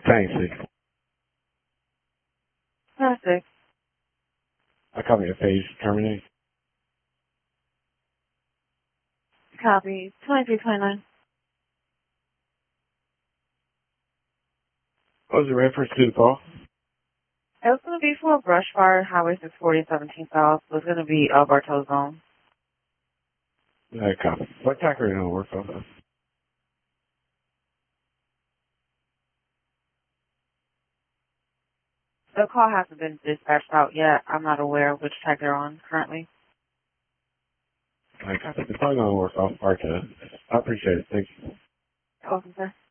Thanks, Lee. Perfect. I copy a page terminate. Copy. 2329. What was the reference to the call? It was going to be for a brush fire, Highway 640 17 South. It was going to be a Bartow zone. Copy. What tracker are you going to work off of? The call hasn't been dispatched out yet. I'm not aware of which track they're on currently. Copy. It's probably going to work off Bartow. I appreciate it. Thank you. Welcome, sir.